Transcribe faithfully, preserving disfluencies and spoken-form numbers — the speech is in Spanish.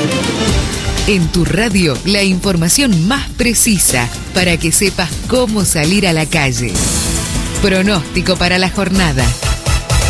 En tu radio, la información más precisa para que sepas cómo salir a la calle. Pronóstico para la jornada.